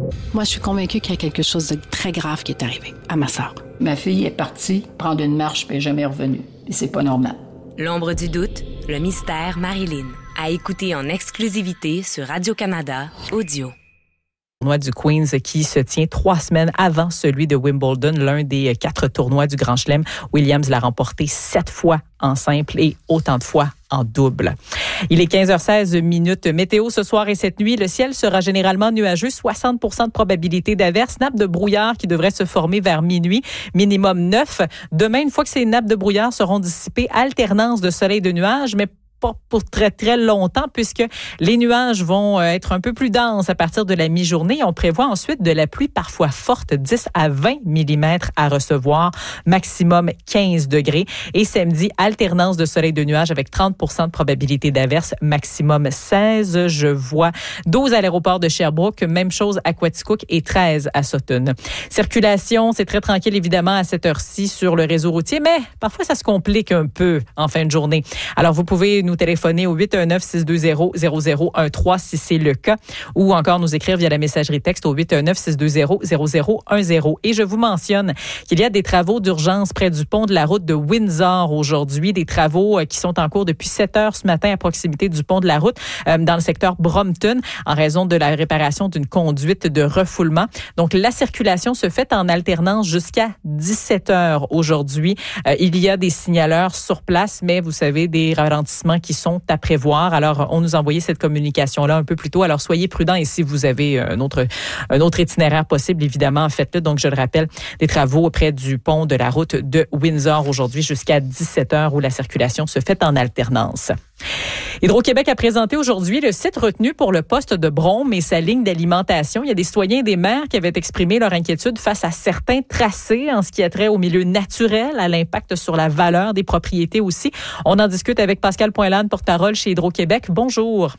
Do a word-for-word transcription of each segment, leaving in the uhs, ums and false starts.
Moi, je suis convaincue qu'il y a quelque chose de très grave qui est arrivé à ma sœur. Ma fille est partie prendre une marche puis elle n'est jamais revenue. Et c'est pas normal. L'ombre du doute, le mystère Marilyn. À écouter en exclusivité sur Radio-Canada Audio. Le tournoi du Queen's qui se tient trois semaines avant celui de Wimbledon, l'un des quatre tournois du Grand Chelem. Williams l'a remporté sept fois en simple et autant de fois en double. Il est quinze heures seize minutes. Météo ce soir et cette nuit. Le ciel sera généralement nuageux. soixante pour cent de probabilité d'averse. Nappes de brouillard qui devraient se former vers minuit. Minimum neuf. Demain, une fois que ces nappes de brouillard seront dissipées, alternance de soleil et de nuages, mais pas pour très, très longtemps puisque les nuages vont être un peu plus denses à partir de la mi-journée. On prévoit ensuite de la pluie parfois forte, dix à vingt millimètres à recevoir, maximum quinze degrés. Et samedi, alternance de soleil et de nuages avec trente pour cent de probabilité d'averse, maximum seize. Je vois douze à l'aéroport de Sherbrooke, même chose à Quaticook et treize à Sutton. Circulation, c'est très tranquille évidemment à cette heure-ci sur le réseau routier, mais parfois ça se complique un peu en fin de journée. Alors vous pouvez nous téléphoner au huit un neuf, six deux zéro, zéro zéro un trois si c'est le cas, ou encore nous écrire via la messagerie texte au huit un neuf, six deux zéro, zéro zéro un zéro. Et je vous mentionne qu'il y a des travaux d'urgence près du pont de la route de Windsor aujourd'hui, des travaux qui sont en cours depuis sept heures ce matin à proximité du pont de la route euh, dans le secteur Brompton en raison de la réparation d'une conduite de refoulement. Donc la circulation se fait en alternance jusqu'à dix-sept heures aujourd'hui. Euh, il y a des signaleurs sur place, mais vous savez, des ralentissements qui sont à prévoir. Alors, on nous a envoyé cette communication-là un peu plus tôt. Alors, soyez prudents et si vous avez un autre, un autre itinéraire possible, évidemment, faites-le. Donc, je le rappelle, des travaux auprès du pont de la route de Windsor aujourd'hui jusqu'à dix-sept heures où la circulation se fait en alternance. Hydro-Québec a présenté aujourd'hui le site retenu pour le poste de Brome et sa ligne d'alimentation. Il y a des citoyens et des maires qui avaient exprimé leur inquiétude face à certains tracés en ce qui a trait au milieu naturel, à l'impact sur la valeur des propriétés aussi. On en discute avec Pascal Poinlane, porte-parole chez Hydro-Québec. Bonjour.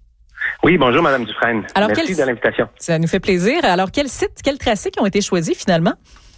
Oui, bonjour Mme Dufresne. Alors, merci quel... de l'invitation. Ça nous fait plaisir. Alors, quels sites, quels tracés qui ont été choisis finalement?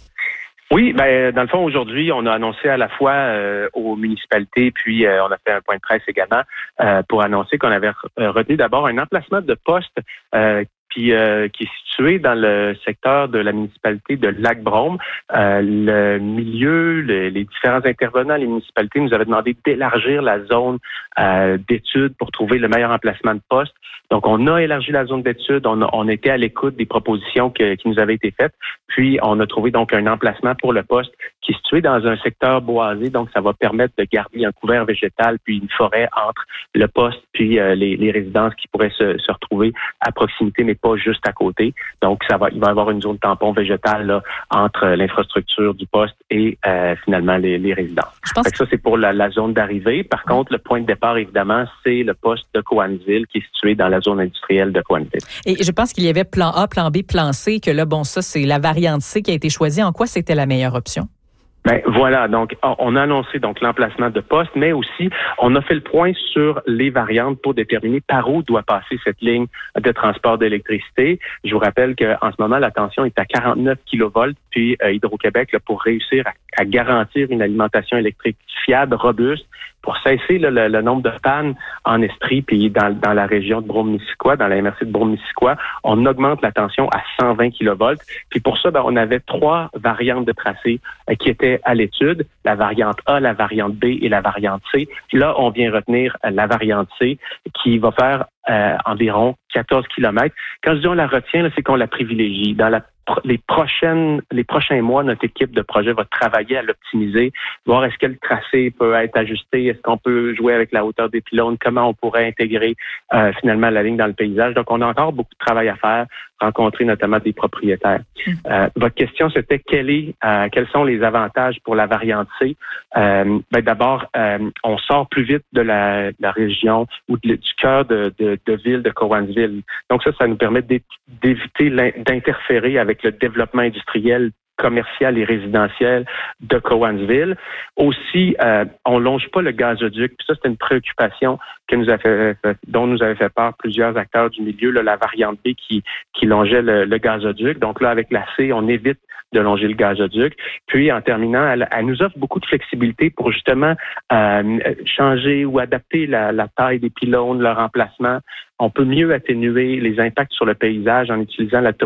Oui, ben dans le fond, aujourd'hui, on a annoncé à la fois euh, aux municipalités, puis euh, on a fait un point de presse également euh, pour annoncer qu'on avait retenu d'abord un emplacement de poste euh, puis euh, qui est situé dans le secteur de la municipalité de Lac-Brome. Euh, le milieu, le, les différents intervenants, les municipalités nous avaient demandé d'élargir la zone euh, d'études pour trouver le meilleur emplacement de poste. Donc, on a élargi la zone d'études, on, a, on était à l'écoute des propositions que, qui nous avaient été faites, puis on a trouvé donc un emplacement pour le poste qui est situé dans un secteur boisé, donc ça va permettre de garder un couvert végétal puis une forêt entre le poste puis euh, les, les résidences qui pourraient se, se retrouver à proximité, mais pas juste à côté. Donc, ça va, il va y avoir une zone tampon végétale là, entre l'infrastructure du poste et euh, finalement les, les résidences. Je pense que ça, c'est pour la, la zone d'arrivée. Par oui. contre, le point de départ, évidemment, c'est le poste de Cowansville qui est situé dans la zone industrielle de Cowansville. Et je pense qu'il y avait plan A, plan B, plan C, que là, bon, ça, c'est la variante C qui a été choisie. En quoi c'était la meilleure option? Ben voilà, donc on a annoncé donc l'emplacement de poste, mais aussi on a fait le point sur les variantes pour déterminer par où doit passer cette ligne de transport d'électricité. Je vous rappelle qu'en ce moment, la tension est à quarante-neuf kilovolts, puis euh, Hydro-Québec, là, pour réussir à, à garantir une alimentation électrique fiable, robuste, pour cesser là, le, le nombre de pannes en Estrie, puis dans, dans la région de Brome-Missisquoi, dans la M R C de Brome-Missisquoi, on augmente la tension à cent vingt kilovolts. Puis pour ça, ben, on avait trois variantes de tracé euh, qui étaient à l'étude, la variante A, la variante B et la variante C. Là, on vient retenir euh, la variante C qui va faire euh, environ quatorze kilomètres. Quand je dis on la retient, là, c'est qu'on la privilégie. Dans la Les prochaines, les prochains mois, notre équipe de projet va travailler à l'optimiser, voir est-ce que le tracé peut être ajusté, est-ce qu'on peut jouer avec la hauteur des pylônes, comment on pourrait intégrer euh, finalement la ligne dans le paysage. Donc, on a encore beaucoup de travail à faire, rencontrer notamment des propriétaires. Mmh. Euh, votre question, c'était quel est, euh, quels sont les avantages pour la variante C? Euh, ben, d'abord, euh, on sort plus vite de la, la région ou de, du cœur de, de, de ville de Cowansville. Donc ça, ça nous permet d'éviter d'interférer avec le développement industriel, commercial et résidentiel de Cowansville. Aussi, euh, on longe pas le gazoduc. Puis ça, c'est une préoccupation que nous a fait, dont nous avaient fait part plusieurs acteurs du milieu, là, la variante B qui, qui longeait le, le gazoduc. Donc là, avec la C, on évite de longer le gazoduc. Puis, en terminant, elle, elle nous offre beaucoup de flexibilité pour justement euh, changer ou adapter la, la taille des pylônes, leur emplacement. On peut mieux atténuer les impacts sur le paysage en utilisant la,